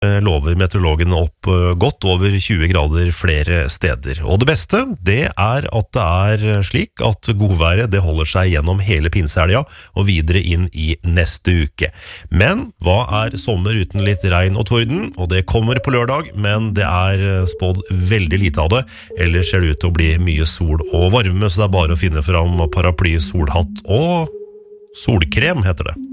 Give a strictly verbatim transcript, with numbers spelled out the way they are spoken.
lover meteorologene opp godt over tjue grader flere steder. Og det beste, det er at det er slik at godværet det holder seg gjennom hele pinsehelga og videre inn i neste uke. Men hva er sommer uten litt regn og torden? Og det kommer på lørdag, men det er spådd veldig lite av det. Ellers ser det ut til å bli mye sol og varme, så det er bare å finne fram paraply, solhatt og solkrem, heter det.